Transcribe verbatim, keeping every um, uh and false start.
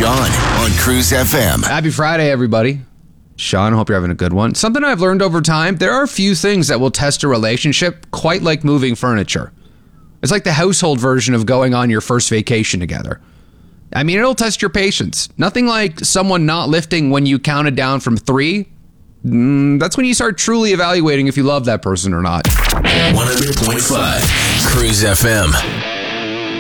Sean on Cruise F M. Happy Friday, everybody. Sean, hope you're having a good one. Something I've learned over time, there are a few things that will test a relationship quite like moving furniture. It's like the household version of going on your first vacation together. I mean, it'll test your patience. Nothing like someone not lifting when you counted down from three. Mm, that's when you start truly evaluating if you love that person or not. one hundred point five Cruise F M.